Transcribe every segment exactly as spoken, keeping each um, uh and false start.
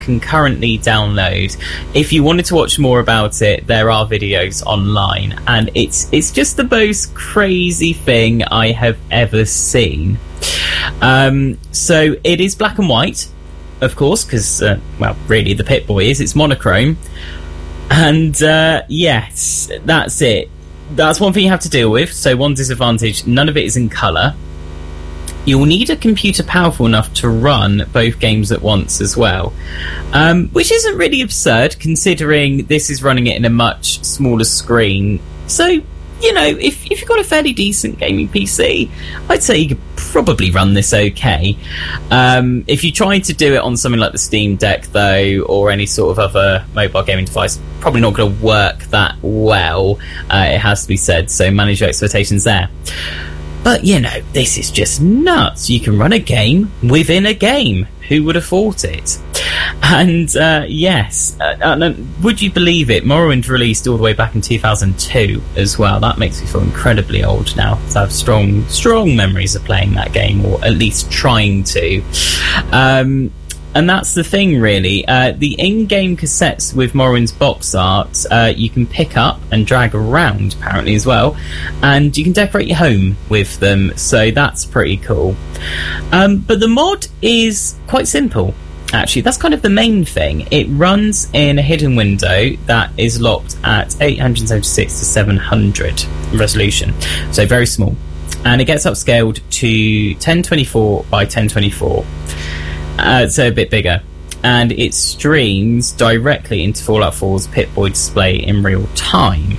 can currently download. If you wanted to watch more about it, there are videos online, and it's it's just the most crazy thing I have ever seen. Um, so it is black and white, of course, because, uh, well, really, the Pip-Boy is. It's monochrome. And, uh, yes, that's it. That's one thing you have to deal with. So one disadvantage, none of it is in colour. You'll need a computer powerful enough to run both games at once as well. Um, which isn't really absurd, considering this is running it in a much smaller screen. So, you know, if, if you've got a fairly decent gaming P C, I'd say you could probably run this okay. Um, if you try to do it on something like the Steam Deck, though, or any sort of other mobile gaming device, probably not going to work that well, uh, it has to be said, so manage your expectations there. But, you know, this is just nuts. You can run a game within a game. Who would have thought it? And, uh, yes, uh, uh, would you believe it? Morrowind released all the way back in two thousand two as well. That makes me feel incredibly old now. So I have strong, strong memories of playing that game, or at least trying to. Um... And that's the thing, really. Uh, the in-game cassettes with Morrowind's box art, uh, you can pick up and drag around, apparently, as well. And you can decorate your home with them, so that's pretty cool. Um, but the mod is quite simple, actually. That's kind of the main thing. It runs in a hidden window that is locked at eight seventy-six to seven hundred resolution, so very small. And it gets upscaled to ten twenty-four by ten twenty-four. Uh, so a bit bigger, and it streams directly into Fallout four's Pip-Boy display in real time.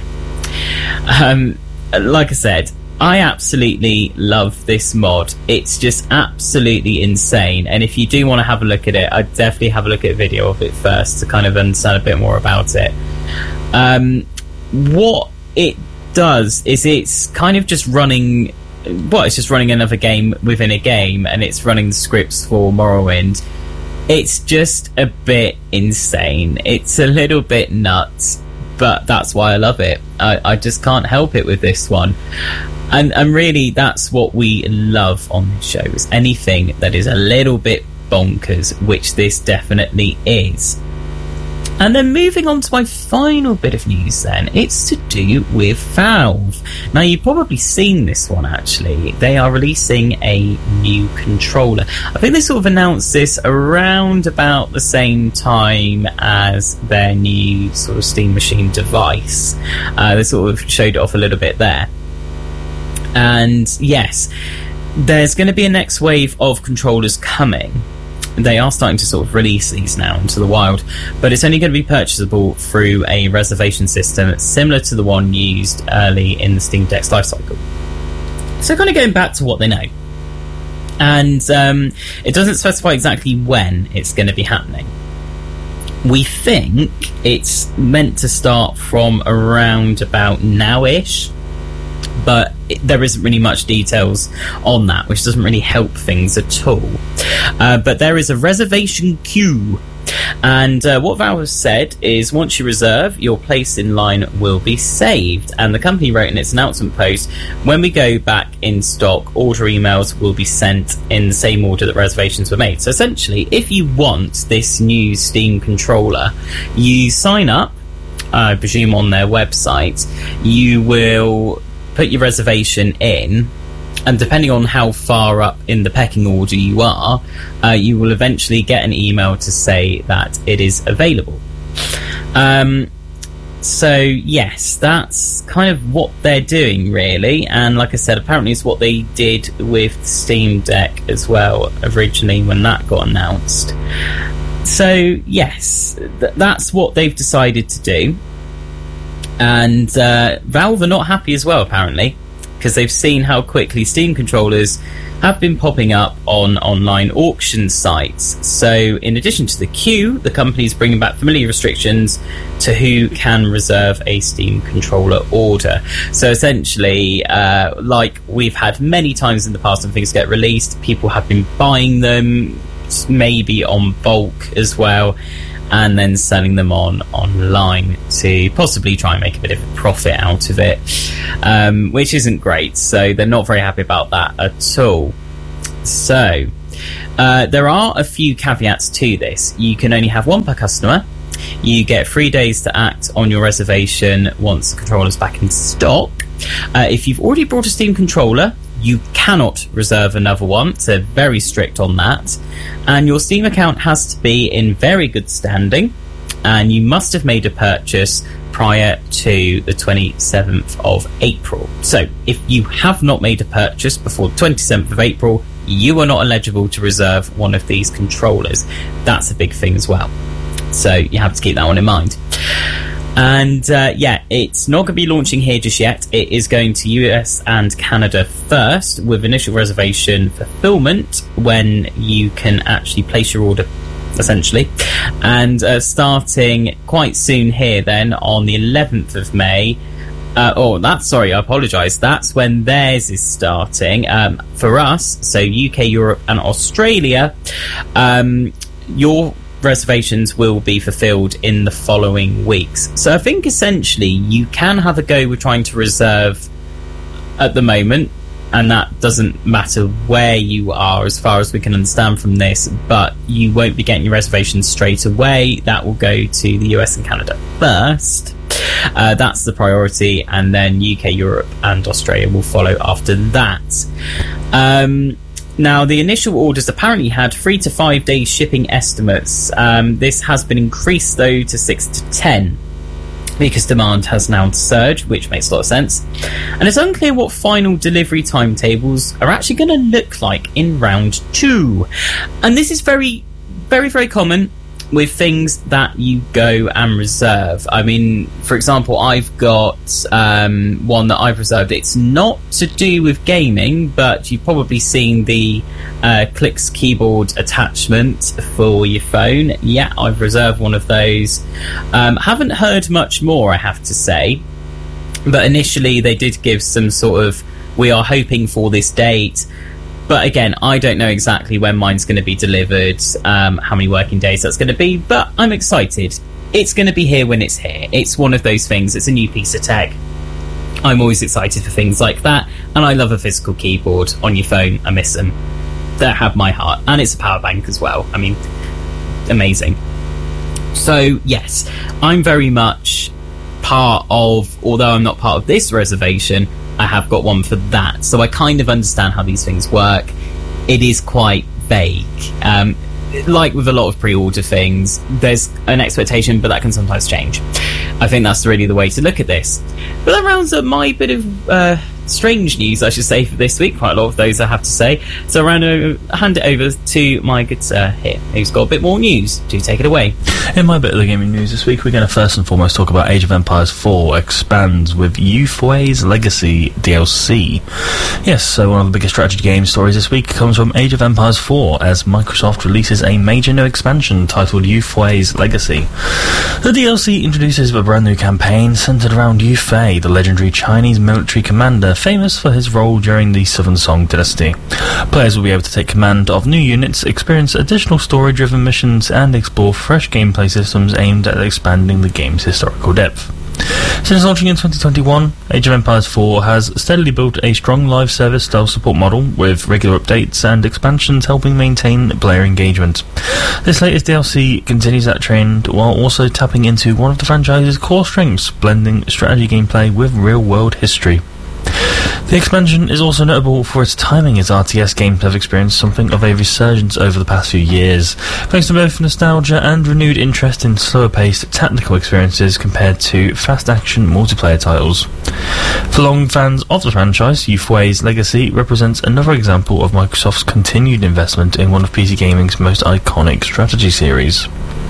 Um, like I said, I absolutely love this mod. It's just absolutely insane, and if you do want to have a look at it, I'd definitely have a look at a video of it first to kind of understand a bit more about it. Um, what it does is it's kind of just running... Well, it's just running another game within a game, and it's running the scripts for Morrowind. It's just a bit insane. It's a little bit nuts, but that's why I love it. I, I just can't help it with this one. And, and really, that's what we love on this show, is anything that is a little bit bonkers, which this definitely is. And then moving on to my final bit of news then, it's to do with Valve. Now, you've probably seen this one, actually. They are releasing a new controller. I think they sort of announced this around about the same time as their new sort of Steam Machine device. Uh, they sort of showed it off a little bit there. And yes, there's going to be a next wave of controllers coming. They are starting to sort of release these now into the wild, but it's only going to be purchasable through a reservation system similar to the one used early in the Steam Deck's lifecycle. So kind of going back to what they know. And um, it doesn't specify exactly when it's going to be happening. We think it's meant to start from around about now-ish, but it, there isn't really much details on that, which doesn't really help things at all. Uh, but there is a reservation queue, and uh, what Valve has said is once you reserve, your place in line will be saved. And the company wrote in its announcement post, when we go back in stock, order emails will be sent in the same order that reservations were made. So essentially, if you want this new Steam controller, you sign up, I presume on their website, you will put your reservation in, and depending on how far up in the pecking order you are, uh, you will eventually get an email to say that it is available. Um, so yes, that's kind of what they're doing, really. And like I said, apparently it's what they did with Steam Deck as well originally when that got announced. So yes, th- that's what they've decided to do. And uh, Valve are not happy as well, apparently, because they've seen how quickly Steam controllers have been popping up on online auction sites. So in addition to the queue, the company's bringing back familiar restrictions to who can reserve a Steam controller order. So essentially, uh, like we've had many times in the past when things get released, people have been buying them, maybe on bulk as well, and then selling them on online to possibly try and make a bit of a profit out of it, um, which isn't great. So they're not very happy about that at all. So Uh, there are a few caveats to this. You can only have one per customer. You get three days to act on your reservation once the controller's back in stock. Uh, if you've already brought a Steam controller, you cannot reserve another one, so very strict on that. And your Steam account has to be in very good standing, and you must have made a purchase prior to the twenty-seventh of April. So if you have not made a purchase before the twenty-seventh of April, you are not eligible to reserve one of these controllers. That's a big thing as well. So you have to keep that one in mind. And uh, yeah, it's not going to be launching here just yet. It is going to U S and Canada first, with initial reservation fulfillment when you can actually place your order, essentially. And uh, starting quite soon here then, on the eleventh of May. Uh, oh, that's, sorry, I apologise. That's when theirs is starting. Um, for us, so U K, Europe and Australia, um, your reservations will be fulfilled in the following weeks. So I think essentially you can have a go with trying to reserve at the moment, and that doesn't matter where you are as far as we can understand from this, but you won't be getting your reservations straight away. That will go to the U S and Canada first. Uh, that's the priority, and then U K, Europe and Australia will follow after that. Um, Now, the initial orders apparently had three to five days shipping estimates. Um, this has been increased, though, to six to ten, because demand has now surged, which makes a lot of sense. And it's unclear what final delivery timetables are actually going to look like in round two. And this is very, very, very common with things that you go and reserve. I mean, for example, I've got um, one that I've reserved. It's not to do with gaming, but you've probably seen the uh, Clix keyboard attachment for your phone. Yeah, I've reserved one of those. Um, haven't heard much more, I have to say. But initially they did give some sort of, we are hoping for this date. But again, I don't know exactly when mine's going to be delivered, um, how many working days that's going to be, but I'm excited. It's going to be here when it's here. It's one of those things. It's a new piece of tech. I'm always excited for things like that, and I love a physical keyboard on your phone. I miss them. They have my heart, and it's a power bank as well. I mean, amazing. So, yes, I'm very much part of, although I'm not part of this reservation, I have got one for that, so I kind of understand how these things work. It is quite vague. Um, like with a lot of pre-order things, there's an expectation, but that can sometimes change. I think that's really the way to look at this. But that rounds up my bit of uh, strange news, I should say, for this week. Quite a lot of those, I have to say. So I'll hand it over to my good sir here, who's got a bit more news. Do take it away. In my bit of the gaming news this week, we're going to first and foremost talk about Age of Empires four expands with Yufui's Legacy D L C. Yes, so one of the biggest strategy game stories this week comes from Age of Empires four, as Microsoft releases a major new expansion titled Yufui's Legacy. The D L C introduces a brand new campaign centered around Yu Fei, the legendary Chinese military commander famous for his role during the Southern Song dynasty. Players will be able to take command of new units, experience additional story-driven missions, and explore fresh gameplay systems aimed at expanding the game's historical depth. Since launching in twenty twenty-one, Age of Empires four has steadily built a strong live service style support model, with regular updates and expansions helping maintain player engagement. This latest D L C continues that trend while also tapping into one of the franchise's core strengths, blending strategy gameplay with real-world history. The expansion is also notable for its timing, as R T S games have experienced something of a resurgence over the past few years, thanks to both nostalgia and renewed interest in slower-paced tactical experiences compared to fast-action multiplayer titles. For long fans of the franchise, Yufui's Legacy represents another example of Microsoft's continued investment in one of P C gaming's most iconic strategy series.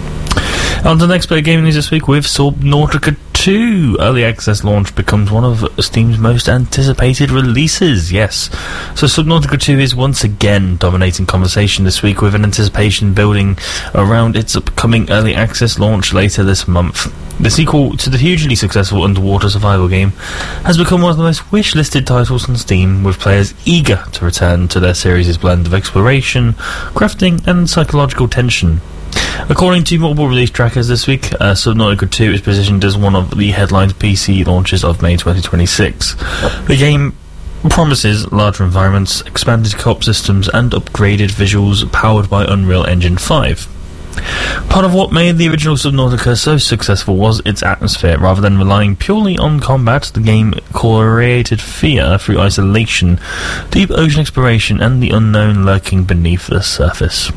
On to the next bit of gaming news this week with Subnautica two. Early access launch becomes one of Steam's most anticipated releases, yes. So Subnautica two is once again dominating conversation this week, with an anticipation building around its upcoming early access launch later this month. The sequel to the hugely successful underwater survival game has become one of the most wish-listed titles on Steam, with players eager to return to their series' blend of exploration, crafting and psychological tension. According to multiple release trackers this week, uh, Subnautica two is positioned as one of the headlined P C launches of May twenty twenty-six. The game promises larger environments, expanded co-op systems, and upgraded visuals powered by Unreal Engine five. Part of what made the original Subnautica so successful was its atmosphere. Rather than relying purely on combat, the game created fear through isolation, deep ocean exploration, and the unknown lurking beneath the surface.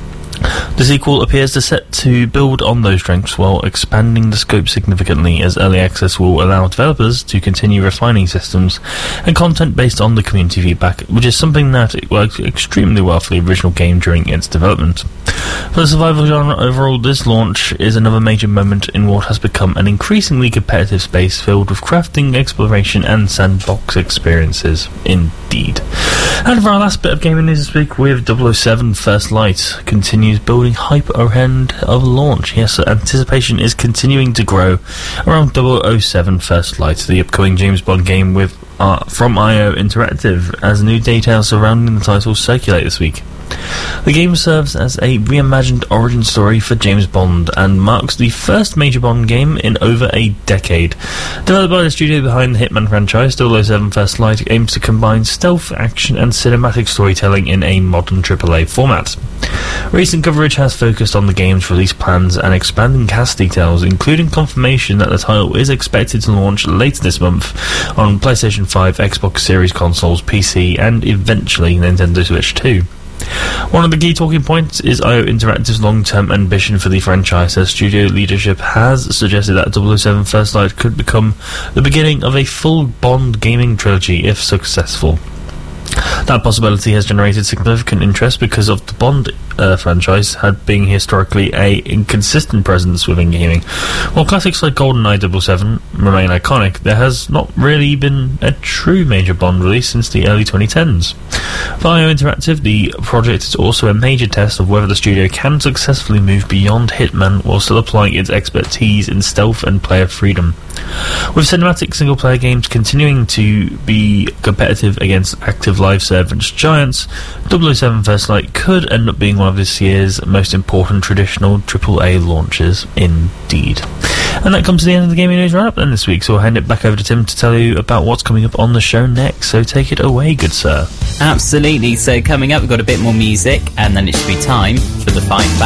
The sequel appears to set to build on those strengths while expanding the scope significantly, as early access will allow developers to continue refining systems and content based on the community feedback, which is something that worked extremely well for the original game during its development. For the survival genre overall, this launch is another major moment in what has become an increasingly competitive space filled with crafting, exploration, and sandbox experiences. Indeed. And for our last bit of gaming news this week, with double oh seven First Light continues building hype ahead of launch. Yes, anticipation is continuing to grow around double oh seven First Light, the upcoming James Bond game with uh, from I O Interactive, as new details surrounding the title circulate this week. The game serves as a reimagined origin story for James Bond and marks the first major Bond game in over a decade. Developed by the studio behind the Hitman franchise, double oh seven First Light aims to combine stealth, action, and cinematic storytelling in a modern triple A format. Recent coverage has focused on the game's release plans and expanding cast details, including confirmation that the title is expected to launch later this month on PlayStation five, Xbox Series consoles, P C, and eventually Nintendo Switch two. One of the key talking points is I O Interactive's long-term ambition for the franchise, as studio leadership has suggested that double oh seven First Light could become the beginning of a full Bond gaming trilogy if successful. That possibility has generated significant interest because of the Bond uh, franchise had been historically a inconsistent presence within gaming. While classics like GoldenEye double oh seven remain iconic, there has not really been a true major Bond release since the early twenty tens. For I O Interactive, the project is also a major test of whether the studio can successfully move beyond Hitman while still applying its expertise in stealth and player freedom. With cinematic single-player games continuing to be competitive against active live service giants, double oh seven First Light could end up being one of this year's most important traditional triple A launches indeed. And that comes to the end of the gaming news roundup then this week, so I'll hand it back over to Tim to tell you about what's coming up on the show next. So take it away, good sir. Absolutely. So coming up, we've got a bit more music, and then it should be time for the Fight Back.